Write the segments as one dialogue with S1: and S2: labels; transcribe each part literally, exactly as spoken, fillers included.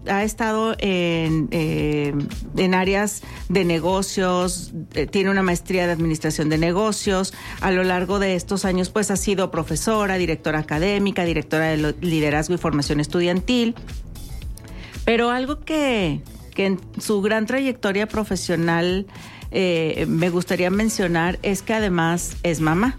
S1: ha estado en, eh, en áreas de negocios, eh, tiene una maestría de administración de negocios. A lo largo de estos años, pues ha sido profesora, directora académica, directora de liderazgo y formación estudiantil. Pero algo que, que en su gran trayectoria profesional eh, me gustaría mencionar es que además es mamá.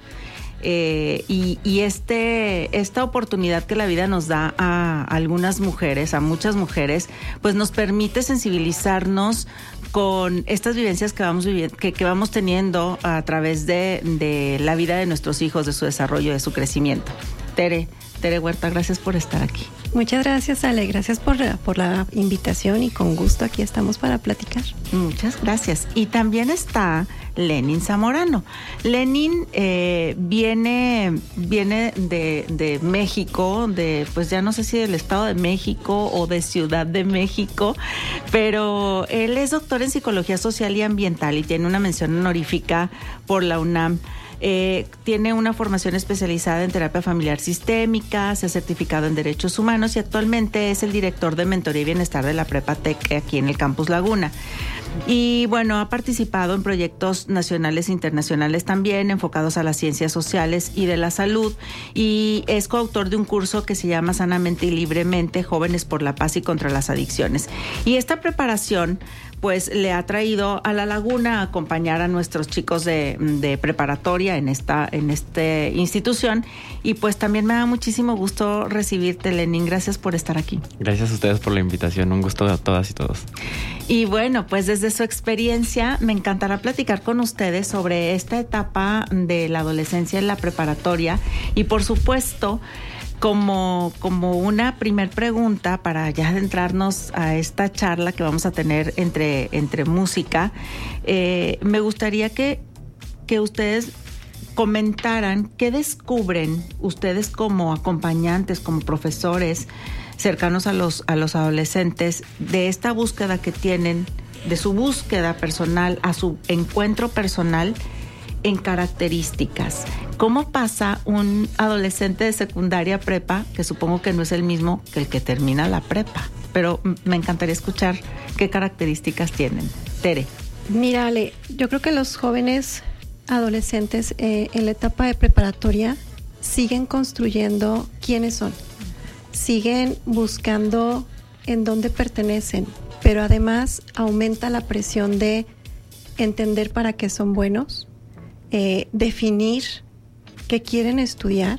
S1: Eh, y y este esta oportunidad que la vida nos da a algunas mujeres, a muchas mujeres, pues nos permite sensibilizarnos con estas vivencias que vamos viviendo, que, que vamos teniendo a través de, de la vida de nuestros hijos, de su desarrollo, de su crecimiento. Tere, Tere Huerta, gracias por estar aquí.
S2: Muchas gracias, Ale, gracias por, por la invitación y con gusto aquí estamos para platicar.
S1: Muchas gracias. Y también está Lenin Zamorano. Lenin eh, viene, viene de, de México, de pues ya no sé si del Estado de México o de Ciudad de México, pero él es doctor en Psicología Social y Ambiental y tiene una mención honorífica por la UNAM. Eh, tiene una formación especializada en terapia familiar sistémica, se ha certificado en derechos humanos y actualmente es el director de mentoría y bienestar de la Prepa Tec aquí en el Campus Laguna. Y bueno, ha participado en proyectos nacionales e internacionales también enfocados a las ciencias sociales y de la salud, y es coautor de un curso que se llama Sanamente y Libremente, Jóvenes por la Paz y contra las Adicciones. Y esta preparación pues le ha traído a La Laguna a acompañar a nuestros chicos de, de preparatoria en esta, en esta institución, y pues también me da muchísimo gusto recibirte, Lenin. Gracias por estar aquí.
S3: Gracias a ustedes por la invitación, un gusto a todas y todos.
S1: Y bueno, pues desde su experiencia me encantará platicar con ustedes sobre esta etapa de la adolescencia en la preparatoria, y por supuesto, Como, como una primer pregunta para ya adentrarnos a esta charla que vamos a tener entre, entre música, eh, me gustaría que, que ustedes comentaran qué descubren ustedes como acompañantes, como profesores cercanos a los, a los adolescentes, de esta búsqueda que tienen, de su búsqueda personal a su encuentro personal en características. ¿Cómo pasa un adolescente de secundaria prepa, que supongo que no es el mismo que el que termina la prepa? Pero me encantaría escuchar qué características tienen. Tere.
S2: Mira, Ale, yo creo que los jóvenes adolescentes eh, en la etapa de preparatoria siguen construyendo quiénes son, siguen buscando en dónde pertenecen, pero además aumenta la presión de entender para qué son buenos, Eh, definir qué quieren estudiar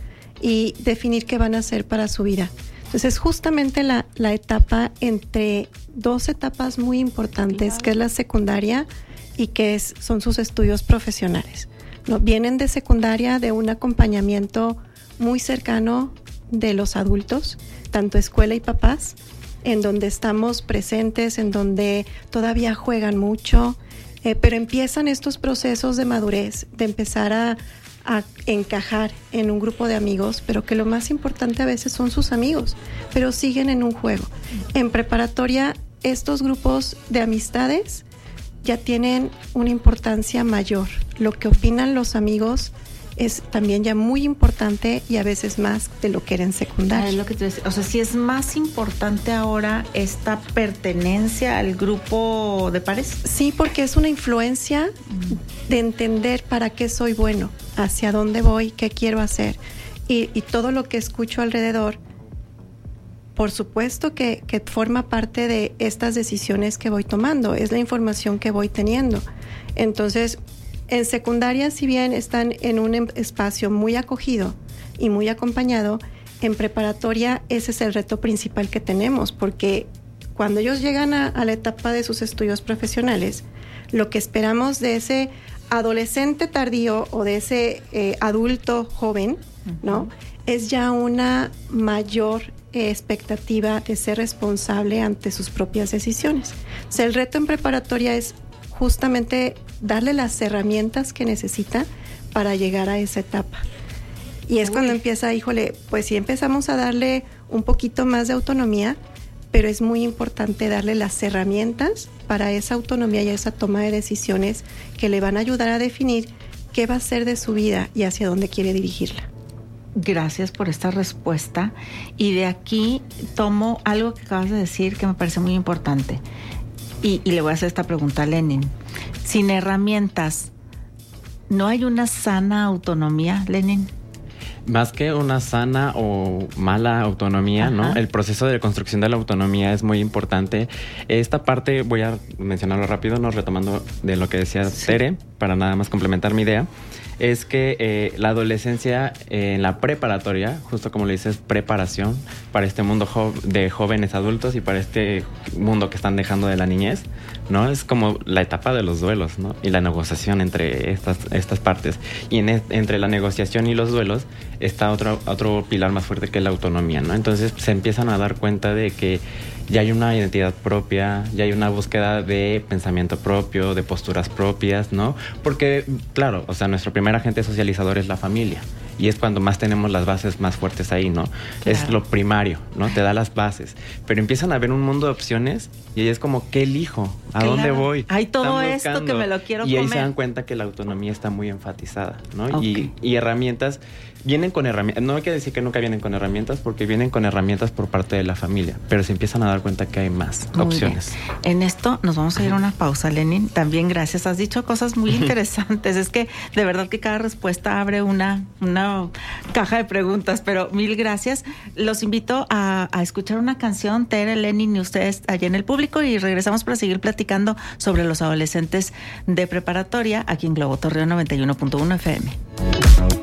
S2: y definir qué van a hacer para su vida. Entonces, justamente la, la etapa entre dos etapas muy importantes, que es la secundaria y que es, son sus estudios profesionales, ¿no? Vienen de secundaria de un acompañamiento muy cercano de los adultos, tanto escuela y papás, en donde estamos presentes, en donde todavía juegan mucho, Eh, pero empiezan estos procesos de madurez, de empezar a, a encajar en un grupo de amigos, pero que lo más importante a veces son sus amigos, pero siguen en un juego. En preparatoria, estos grupos de amistades ya tienen una importancia mayor. Lo que opinan los amigos es también ya muy importante y a veces más de lo que era en secundaria.
S1: Ah, es lo que te decía. O sea, si es más importante ahora esta pertenencia al grupo de pares.
S2: Sí, porque es una influencia de entender para qué soy bueno, hacia dónde voy, qué quiero hacer. Y, y todo lo que escucho alrededor, por supuesto que, que forma parte de estas decisiones que voy tomando, es la información que voy teniendo. Entonces, en secundaria, si bien están en un espacio muy acogido y muy acompañado, en preparatoria ese es el reto principal que tenemos, porque cuando ellos llegan a, a la etapa de sus estudios profesionales, lo que esperamos de ese adolescente tardío o de ese eh, adulto joven, ¿no? Es ya una mayor eh, expectativa de ser responsable ante sus propias decisiones. O sea, el reto en preparatoria es justamente darle las herramientas que necesita para llegar a esa etapa. Y es Uy. cuando empieza, híjole, pues sí empezamos a darle un poquito más de autonomía, pero es muy importante darle las herramientas para esa autonomía y esa toma de decisiones que le van a ayudar a definir qué va a ser de su vida y hacia dónde quiere dirigirla.
S1: Gracias por esta respuesta. Y de aquí tomo algo que acabas de decir que me parece muy importante. Y, y le voy a hacer esta pregunta a Lenin. Sin herramientas, ¿no hay una sana autonomía, Lenin?
S3: Más que una sana o mala autonomía, Ajá. ¿no? El proceso de construcción de la autonomía es muy importante. Esta parte voy a mencionarlo rápido, no retomando de lo que decía sí. Tere, para nada más complementar mi idea. Es que eh, la adolescencia eh, en la preparatoria, justo como le dices, preparación para este mundo jo- de jóvenes adultos y para este mundo que están dejando de la niñez, ¿no? Es como la etapa de los duelos, ¿no? Y la negociación entre estas, estas partes. Y en e- entre la negociación y los duelos está otro, otro pilar más fuerte que es la autonomía, ¿no? Entonces se empiezan a dar cuenta de que ya hay una identidad propia, ya hay una búsqueda de pensamiento propio, de posturas propias, ¿no? Porque, claro, o sea, nuestro primer agente socializador es la familia. Y es cuando más tenemos las bases más fuertes ahí, ¿no? Claro. Es lo primario, ¿no? Te da las bases. Pero empiezan a ver un mundo de opciones y ahí es como, ¿qué elijo? ¿A claro. dónde voy?
S1: Hay todo esto que me lo quiero
S3: y
S1: comer.
S3: Y ahí se dan cuenta que la autonomía está muy enfatizada, ¿no?
S1: Okay.
S3: Y, y herramientas, vienen con herramientas. No hay que decir que nunca vienen con herramientas porque vienen con herramientas por parte de la familia. Pero se empiezan a dar cuenta que hay más muy opciones.
S1: Bien. En esto nos vamos a ir a una pausa, Lenin. También gracias. Has dicho cosas muy interesantes. Es que de verdad que cada respuesta abre una, una caja de preguntas, pero mil gracias. Los invito a, a escuchar una canción, Tere, Lenin y ustedes allá en el público, y regresamos para seguir platicando sobre los adolescentes de preparatoria aquí en Globo Torreón noventa y uno punto uno F M.